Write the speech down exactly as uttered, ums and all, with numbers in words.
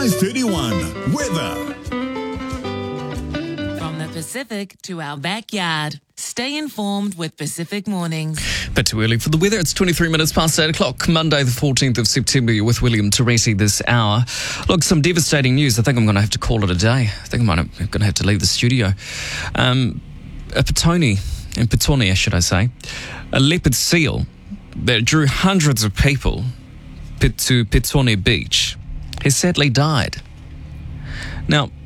five thirty-one. Weather. From the Pacific to our backyard. Stay informed with Pacific Mornings. Bit too early for the weather. It's twenty-three minutes past eight o'clock, Monday the fourteenth of September. You're with William Teresi this hour. Look, some devastating news. I think I'm going to have to call it a day. I think I'm going to have to leave the studio. Um, a Petone, in Petone, should I say, a leopard seal that drew hundreds of people to Petone Beach has sadly died. Now,